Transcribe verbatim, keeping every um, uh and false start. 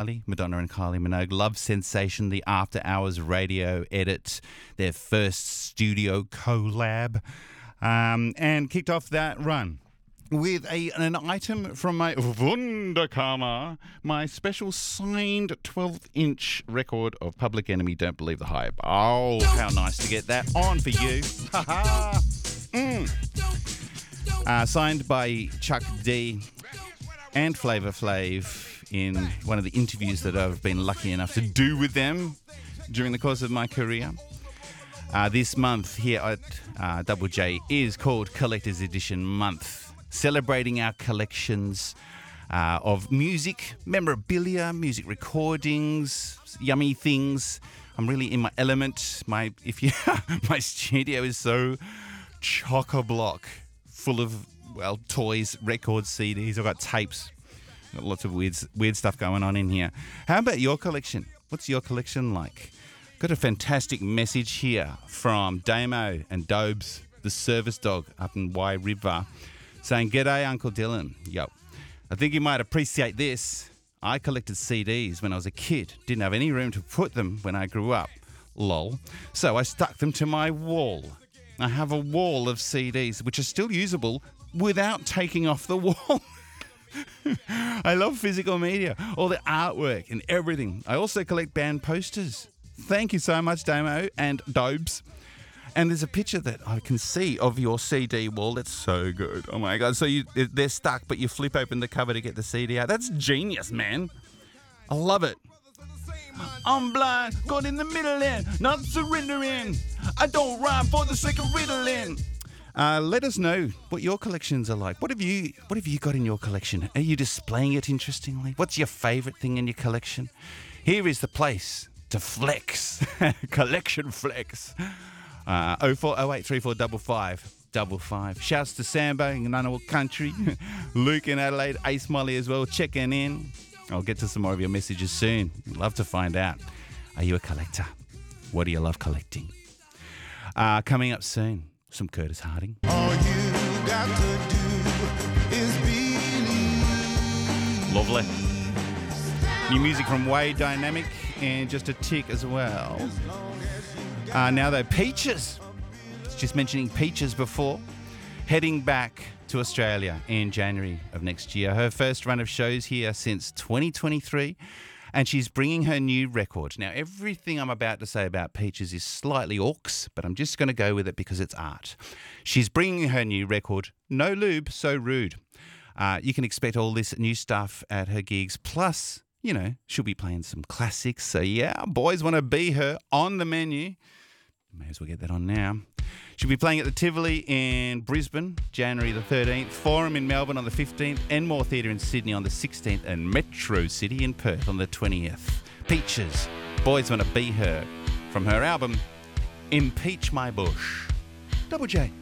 Kylie, Madonna and Kylie Minogue, Love Sensation, the After Hours radio edit, their first studio collab, um, and kicked off that run with a, an item from my Wunderkammer, my special signed twelve-inch record of Public Enemy, Don't Believe the Hype. Oh, how nice to get that on for you. Ha ha. Mm. Uh, signed by Chuck D and Flavor Flav in one of the interviews that I've been lucky enough to do with them during the course of my career. Uh, this month here at uh, Double J is called Collector's Edition Month, celebrating our collections uh, of music, memorabilia, music recordings, yummy things. I'm really in my element. My if you my studio is so chock-a-block, full of well toys, records, C Ds. I've got tapes, got lots of weird weird stuff going on in here. How about your collection? What's your collection like? Got a fantastic message here from Damo and Dobes, the service dog up in Y River, saying, "G'day, Uncle Dylan. Yo, I think you might appreciate this. I collected C Ds when I was a kid. Didn't have any room to put them when I grew up. Lol. So I stuck them to my wall. I have a wall of C Ds, which are still usable without taking off the wall." I love physical media, all the artwork and everything. I also collect band posters. Thank you so much, Damo and Dobes. And there's a picture that I can see of your C D wall. That's so good. Oh, my God. So you, they're stuck, but you flip open the cover to get the C D out. That's genius, man. I love it. I'm blind, caught in the middle and not surrendering. I don't rhyme for the sake of riddling. Uh, let us know what your collections are like. What have you What have you got in your collection? Are you displaying it interestingly? What's your favourite thing in your collection? Here is the place to flex. Collection flex. Uh, oh four oh eight three four five five double five. Shouts to Sambo in Ngunnawal Country. Luke in Adelaide. Ace Molly as well, checking in. I'll get to some more of your messages soon. Love to find out. Are you a collector? What do you love collecting? Uh, coming up soon, some Curtis Harding. All you got to do is believe. Lovely. New music from Way Dynamic and just a tick as well. Uh, now though, Peaches. Just mentioning Peaches before. Heading back to Australia in January of next year. Her first run of shows here since twenty twenty-three, and she's bringing her new record. Now, everything I'm about to say about Peaches is slightly orcs, but I'm just going to go with it because it's art. She's bringing her new record, No Lube, So Rude. Uh, you can expect all this new stuff at her gigs, plus, you know, she'll be playing some classics. So, yeah, boys want to be her on the menu. May as well get that on now. She'll be playing at the Tivoli in Brisbane, January the thirteenth, Forum in Melbourne on the fifteenth, Enmore Theatre in Sydney on the sixteenth, and Metro City in Perth on the twentieth. Peaches, Boys Want to Be Her, from her album, Impeach My Bush. Double J.